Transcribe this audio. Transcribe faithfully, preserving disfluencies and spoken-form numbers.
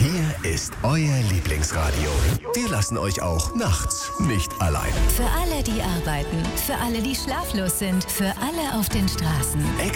Hier ist euer Lieblingsradio. Wir lassen euch auch nachts nicht allein. Für alle, die arbeiten, für alle, die schlaflos sind, für alle auf den Straßen.